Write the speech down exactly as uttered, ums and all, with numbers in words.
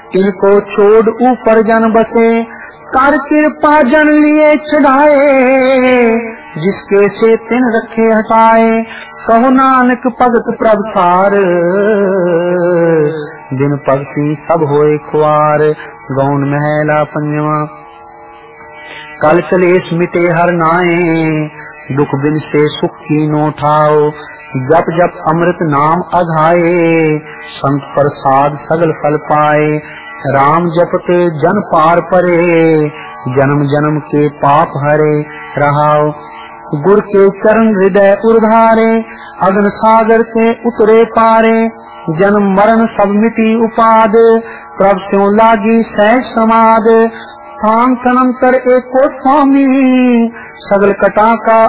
इनको छोड़ ऊपर जन बसे, कर कृपा जन लिए चढ़ाए, जिसके से तिन रखे हटाए। कहो नानक भगत प्रभ सार, दिन भगति सब होए खुआर। गौन महला पंजवा। कल कलेश मिटे हर नाए, दुख बिन से सुख की नो ठाओ। जप जप अमृत नाम अघाए, संत प्रसाद सगल फल पाए। राम जपत जन पार परे, जन्म जन्म के पाप हरे। रहाओ गुर के चरण हृदय उर्धारे, अगन सागर से उतरे पारे। जन्म मरण सब मिटी उपाद, प्रभ स्यों लागी सहज समाद। थान तनंतर एको स्वामी, सगल कटा का